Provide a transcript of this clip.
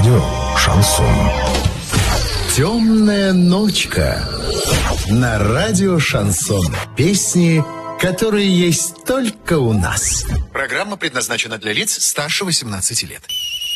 радио «Шансон». «Темная ночка» на радио «Шансон». Песни, которые есть только у нас. Программа предназначена для лиц старше 18 лет.